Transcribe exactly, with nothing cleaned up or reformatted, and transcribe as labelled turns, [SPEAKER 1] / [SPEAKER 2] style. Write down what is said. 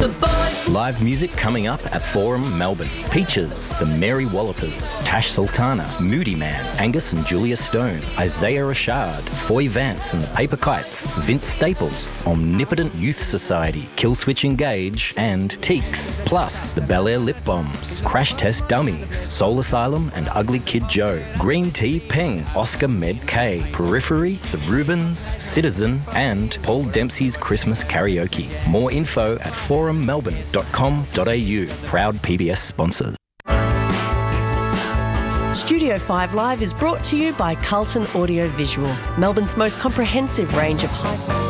[SPEAKER 1] The boys.
[SPEAKER 2] Live music coming up at Forum Melbourne. Peaches, the Mary Wallopers, Tash Sultana, Moody Man, Angus and Julia Stone, Isaiah Rashad, Foy Vance and the Paper Kites, Vince Staples, Omnipotent Youth Society, Killswitch Engage, and Teeks. Plus, the Bel Air Lip Bombs, Crash Test Dummies, Soul Asylum and Ugly Kid Joe, Green Tea Peng, Oscar Med K, Periphery, The Rubens, Citizen, and Paul Dempsey's Christmas Karaoke. More info at forum melbourne dot com dot a u. Proud P B S sponsors.
[SPEAKER 3] Studio five Live is brought to you by Carlton Audio Visual, Melbourne's most comprehensive range of high